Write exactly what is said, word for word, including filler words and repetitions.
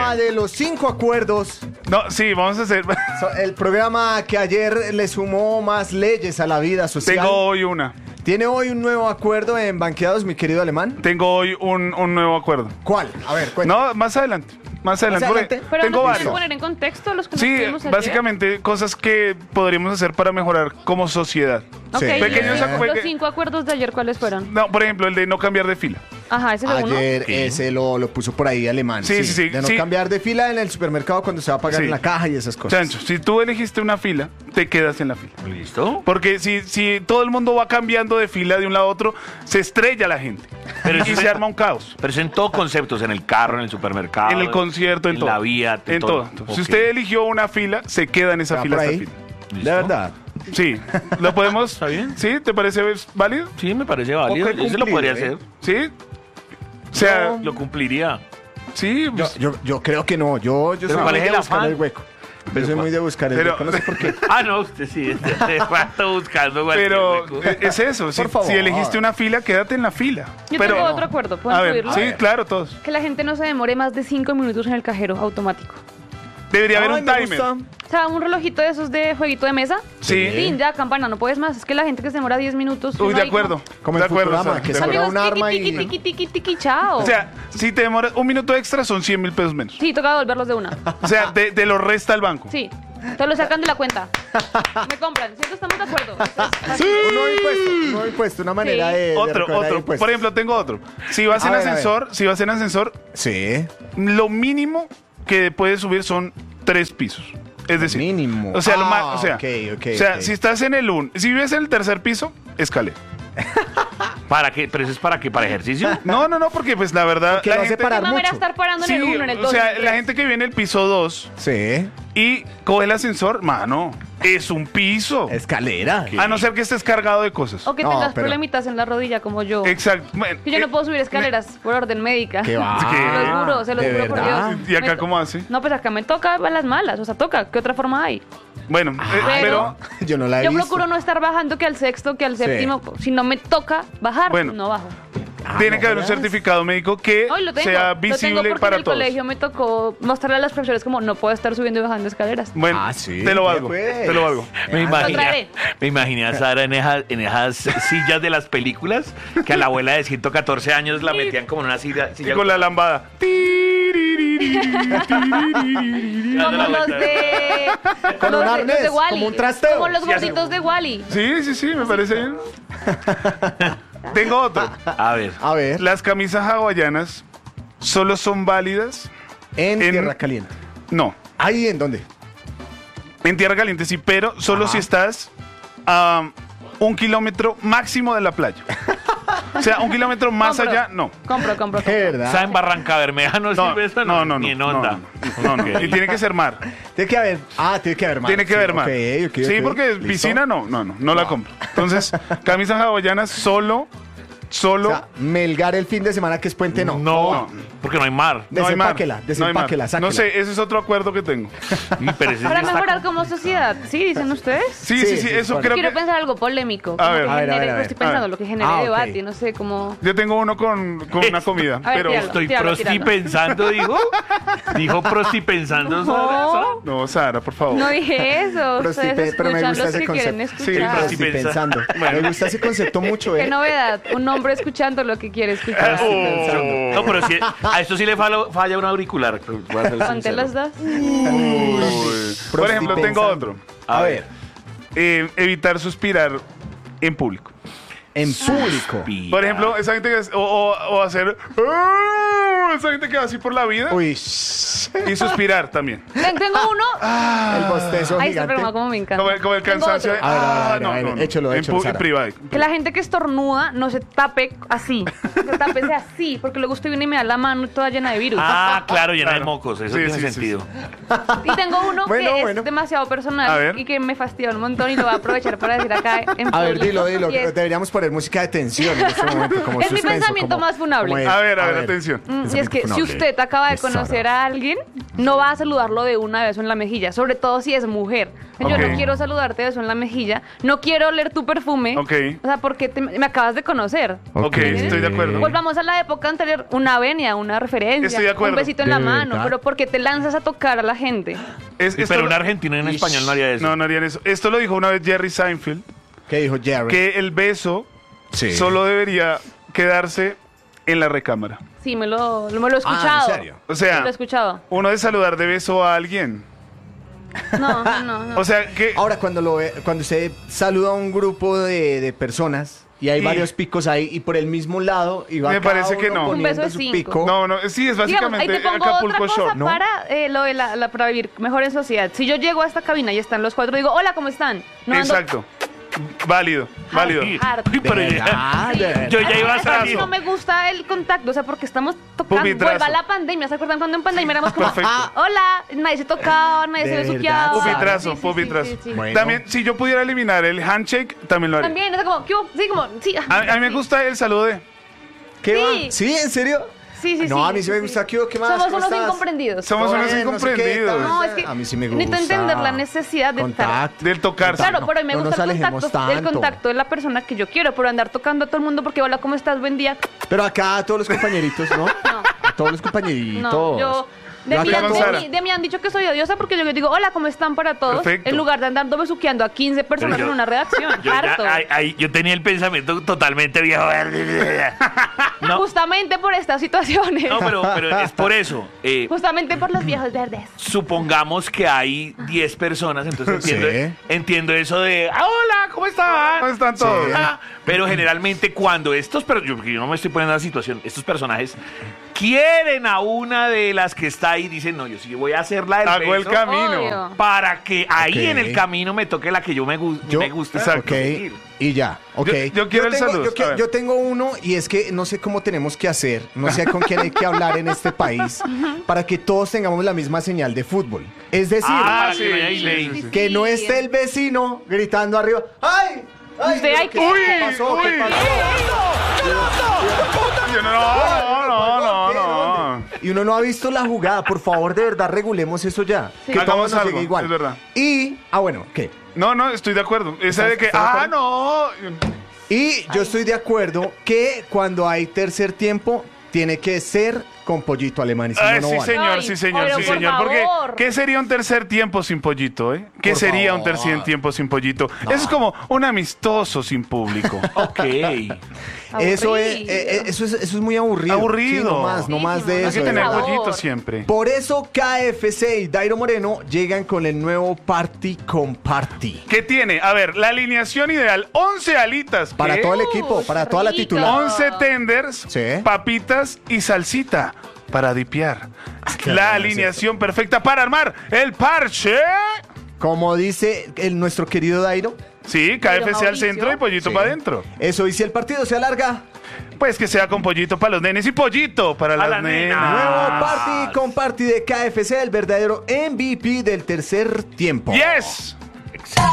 programa de los cinco acuerdos. No, sí, vamos a hacer. So- El programa que ayer le sumó más leyes a la vida social. Tengo hoy una. Tiene hoy un nuevo acuerdo en Banqueados, mi querido Alemán. Tengo hoy un, un nuevo acuerdo. ¿Cuál? A ver, cuéntame. No, más adelante. Más adelante. Más porque adelante. Pero tengo no varios. quieren poner en contexto los que nos Sí, tuvimos ayer. básicamente cosas que podríamos hacer para mejorar como sociedad. Ok, Sí. ¿y Pequeños los- acu- los cinco acuerdos de ayer, ¿cuáles fueron? No, por ejemplo, el de no cambiar de fila. Ajá, ese fue uno. Ayer ese lo, lo puso por ahí Alemán. Sí, sí, sí, De no sí. cambiar de fila en el supermercado cuando se va a pagar Sí. en la caja y esas cosas. Chancho, si tú elegiste una fila, te quedas en la fila. ¿Listo? Porque si, si todo el mundo va cambiando de fila de un lado a otro, se estrella la gente. Pero y eso se es- arma un caos. Pero eso en todo conceptos, en el carro, en el supermercado. En el concierto, en, en todo. la vía, en todo. Ok. Si usted eligió una fila, se queda en esa ¿Va fila por hasta ahí? el fin. ¿Listo? De verdad. Sí, lo podemos. ¿Está bien? ¿Sí? ¿Te parece válido? Sí, me parece válido. Poco de Yo se lo cumplir, podría ¿eh? hacer. ¿Sí? O sea, No. Lo cumpliría. sí. Yo, pues, yo, yo creo que no. Yo, yo Pero soy ¿cuál muy es de el buscar afán? el hueco. Yo soy muy de buscar el Pero- hueco. No sé por qué. Ah, no, usted sí. Este, hace rato buscando cualquier pero hueco. eh, es eso. Si, Por favor. si elegiste una fila, quédate en la fila. Yo pero, tengo otro acuerdo, ¿puedo A ver, incluirlo? sí, claro, todos. Que la gente no se demore más de cinco minutos en el cajero automático. Debería haber Ay, un me timer. gusta. O sea, un relojito de esos de jueguito de mesa. Sí. Tin, ya, campana, no puedes más. Es que la gente que se demora diez minutos. Uy, uno de ahí acuerdo. Como de en acuerdo. Futurama, Sara, que de se acuerdo. Fuera Amigos, un arma tiqui, y- tiqui, tiqui, tiqui, tiqui, chao. O sea, si te demoras un minuto extra, son cien mil pesos menos. Sí, toca devolverlos de una. O sea, te, te lo resta el banco. Sí, te lo sacan de la cuenta. Me compran, ¿cierto? Estamos de acuerdo. Sí. Un nuevo impuesto. Un nuevo impuesto. Una manera Sí. de. de Otro, recuperar otro. impuestos. Por ejemplo, tengo otro. Si vas A en ver, a ver. ascensor, si vas en ascensor, Sí. lo mínimo que puedes subir son tres pisos. Es decir, Mínimo. O sea, lo Ah, más, o sea, ok, ok, o sea, ok. si estás en el un, si vives en el tercer piso, escalera. ¿Para qué? ¿Pero eso es para qué? ¿Para ejercicio? No, no, no, porque pues la verdad Porque la lo hace gente, parar No me mucho. estar parando sí, en el uno, en el dos. o sea, en el la tres. gente que vive en el piso dos Sí. y coge el ascensor, mano, es un piso. Escalera. A no ser que estés cargado de cosas. O que No, tengas pero- problemitas en la rodilla como yo. Exacto. Bueno, Que yo no eh, puedo subir escaleras por orden médica. ¿Qué va? ¿Qué? Se los juro, se los ¿De juro por verdad? Dios. ¿Y acá Me to- cómo hace? No, pues acá me toca a las malas, o sea, toca. ¿Qué otra forma hay? Bueno, eh, pero, Pero- Yo no la he Yo visto. procuro no estar bajando que al sexto, que al Sí. séptimo. Si no me toca bajar, Bueno. no bajo. Ah, tiene no que haber un jodas. certificado médico que Hoy lo tengo. sea lo tengo visible porque para en el todos. colegio me tocó mostrarle a los profesores como no puedo estar subiendo y bajando escaleras. Bueno, Ah, sí, te lo ya valgo, pues. te lo valgo. Me Lo traeré. imaginé, me imaginé a Sara en esas, en esas sillas de las películas que a la abuela de ciento catorce años la metían como en una silla. Y silla con la lambada. Como los de. Con los un de- arnés, los de Wall-E. como un trasteo. Como los Sí, así. gorditos de Wally. Sí, sí, sí, me parece bien. Tengo otro. A ver. A ver. Las camisas hawaianas solo son válidas. En, en- Tierra Caliente. No, ¿Ahí en dónde? en tierra caliente sí, pero solo Ajá. si estás a un kilómetro máximo de la playa. O sea, un kilómetro más Compro. allá, no. Compro, compro. ¿De compro. ¿Está verdad? en Barranca Bermeja no, No, sirve esto? no, no, Ni no, en no, onda. no, no, no. Y tiene que ser mar. Tiene que haber. Ah, tiene que haber más. Tiene que Sí, haber mar. ok, ok, Sí, ok. porque ¿Listo? piscina no, no, no, no la compro. Entonces, camisas hawaianas solo, solo. O sea, Melgar el fin de semana que es puente, no. No, porque no hay mar. no hay mar. Desempáquela, No hay mar. desempáquela, sáquela. No sé, ese es otro acuerdo que tengo. Y, pero ese Para sí está mejorar como- como sociedad, ¿sí? ¿Dicen ustedes? Sí, Sí, sí, sí, sí, eso bueno. creo Quiero que. pensar algo polémico. A como ver. que A ver, a genere- ver, a ver. Estoy pensando A ver. lo que genere Ah, ok. debate, no sé, como... Yo tengo uno con, con una comida, A ver, pero. tíralo. Estoy Tíralo, prosti tíralo. pensando, dijo. Dijo prosti pensando. No. No, Sara, por favor. No dije eso. Prosti- Ustedes pero me escuchan gusta los ese que quieren concepto. Sí, escuchar. prosti- Estoy pensando. Me gusta ese concepto mucho, Qué ¿eh? novedad. Un hombre escuchando lo que quiere escuchar. Oh. No, pero si a esto sí le falla, falla un auricular. Voy a ser Ponte sincero. los dos. Uy. Por ejemplo, tengo otro. A ver, Eh, evitar suspirar en público. en público. Por ejemplo, esa gente que es- o, o- o hacer "Ah", esa gente que va así por la vida Uy, shh. y suspirar también. Ten- Tengo uno. El bostezo Ay, este gigante. programa como me encanta. Como el, como el Tengo cansancio. otro. de- A ver, a ver, "Ah, a ver, no, a ver, no, no". échalo, En échalo, pu- Sara. en privado. Que la gente que estornuda no se tape así. Que tapese así, porque luego usted viene y me da la mano toda llena de virus. Ah, claro, llena de Claro. mocos. Eso Sí, tiene sí, sí, sentido. Y tengo uno Bueno, que bueno. es demasiado A personal ver. y que me fastidia un montón y lo voy a aprovechar para decir acá en A ver, público. dilo, dilo. Y es- Deberíamos poner música de tensión en este momento. Como Es mi suspenso, pensamiento como- más funable. como el- A ver, a ver, atención. Mm, y es es que si usted acaba de conocer a alguien, no va a saludarlo de una beso en la mejilla, sobre todo si es mujer. Yo Ok. no quiero saludarte de beso en la mejilla, no quiero oler tu perfume, Ok. o sea, porque te- me acabas de conocer. Ok, estoy de acuerdo. Volvamos a la época anterior, una venia, una referencia, Estoy de acuerdo. un besito en ¿De la mano, verdad? pero porque te lanzas a tocar a la gente. Es- esto Pero lo- un argentino en español no haría eso. No, no harían eso. Esto lo dijo una vez Jerry Seinfeld, ¿Qué dijo Jerry? que el beso Sí. solo debería quedarse en la recámara. Sí, me lo, me lo he Ah, escuchado. ¿en serio? O sea, Me lo he escuchado. uno de saludar de beso a alguien. No, no, no. O sea, que Ahora, cuando lo ve, cuando se saluda a un grupo de, de personas y hay Y- varios picos ahí y por el mismo lado y va Me cada parece que uno no. Un beso poniendo de su cinco. pico. no, no, sí, es Digamos, ahí básicamente te pongo Acapulco otra cosa Shore, ¿no? para eh, lo de la, la- para vivir mejor en sociedad. Si yo llego a esta cabina y están los cuatro, digo, hola, ¿cómo están? No ando Exacto. Válido, válido. Ay, harto. uy, pero De ya- verdad, de verdad. yo ya iba a Es que salir. no me gusta el contacto, o sea, porque estamos tocando. Pupitrazo. Vuelva la pandemia, ¿se acuerdan cuando en pandemia éramos como, Perfecto. ah, hola, nadie se tocaba, nadie De se verdad, besuqueaba? Pupitrazo, Sí, sí, pupitrazo. sí, sí, sí. Bueno. También, si yo pudiera eliminar el handshake, también lo haría. También, es como, ¿qué hubo? Sí, como, sí. A, a mí me gusta el saludo de... ¿Qué Sí. va? ¿Sí? ¿En serio? Sí, sí, sí. No, a mí sí me gusta. ¿Qué hubo? ¿Qué más? Somos ¿Cómo unos estás? incomprendidos. Somos Todo unos bien, no sé qué, incomprendidos. tal. No, es que A mí sí me gusta. necesito entender la necesidad de estar. Contacto. Del tocarse. Claro, pero a mí me No gusta nos el alejemos contacto, el tanto. contacto de la persona que yo quiero, pero andar tocando a todo el mundo porque hola, ¿cómo estás? Buen día. Pero acá a todos los compañeritos, ¿no? No. A todos los compañeritos. No, yo de Yo mí, acá con de, Sara. mí, de mí han dicho que soy odiosa porque yo les digo, hola, ¿cómo están para todos? Perfecto. En lugar de andar besuqueando a quince personas Pero yo- en una redacción. Yo, ya- Harto. ay, ay, yo tenía el pensamiento totalmente viejo. No, Justamente por estas situaciones. no pero, pero es por eso. Eh, Justamente por los viejos verdes. supongamos que hay diez personas, entonces entiendo, Sí. entiendo eso de, "Ah, hola, ¿cómo están? ¿Cómo están todos? Sí. Ah", pero generalmente cuando estos, pero yo, yo no me estoy poniendo en la situación, estos personajes quieren a una de las que está ahí, dicen, no, yo sí voy a hacer la del Hago el beso camino. Obvio. para que ahí Ok. en el camino me toque la que yo me, gu- Yo- me gusta. Exacto. Ok, y ya, ok. Yo- yo quiero el tengo, saludo, yo, a que- ver. yo tengo uno y es que no sé cómo tenemos que hacer, no sé con quién hay que hablar en este país para que todos tengamos la misma señal de fútbol. Es decir, Ah, Ah, sí, sí, ahí sí, leí. sí, sí. que no Sí. esté el vecino gritando arriba, ¡ay! ¡Ay! Usted hay ¿qué, que- ¿Qué pasó? ¿Qué Uy, pasó? Yo no, no, no, no, ¿Qué? no. ¿Dónde? Y uno no ha visto la jugada, por favor, de verdad, regulemos eso ya. Sí. Que todo Hagamos nos algo, llegue igual. es verdad. Y, ah, bueno, ¿qué? No, no, estoy de acuerdo. Esa de que, ¿Estás de ah, acuerdo? no. Y yo estoy de acuerdo que cuando hay tercer tiempo, tiene que ser con pollito alemán. Y si Ay, no, no sí, vale. señor, Ay, sí, señor, pero sí, por señor. Porque, favor. ¿qué sería un tercer tiempo sin pollito, eh? ¿Qué Por sería un favor. tercer tiempo sin pollito? Eso es como un amistoso sin público. Ok. Eso es, Aburrido. eh, eh, eso es, eso es muy aburrido. Aburrido. Sí, no más, no Sí, más sí, de no, Hay eso. que de tener verdad. favor. pollito siempre. Por eso K F C y Dairo Moreno llegan con el nuevo Party con Party. ¿Qué tiene? A ver, la alineación ideal, once alitas. Para ¿qué? todo el equipo, para toda la rico. titular. once tenders, Sí. papitas y salsita para dipear. qué La bueno es alineación perfecta para armar el parche. Como dice el, nuestro querido Dairo, Sí, K F C al Mauricio. centro y pollito Sí. para adentro. eso, y si el partido se alarga, Pues que sea con pollito para los nenes y pollito para la las nena. nenas. nuevo Party con Party de K F C, el verdadero M V P del tercer tiempo. Yes.